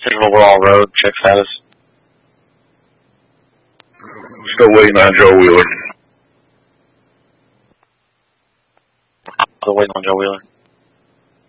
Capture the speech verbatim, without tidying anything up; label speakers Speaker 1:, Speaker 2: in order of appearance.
Speaker 1: His overall road check status.
Speaker 2: Still waiting on Joe Wheeler.
Speaker 1: Still waiting on Joe Wheeler.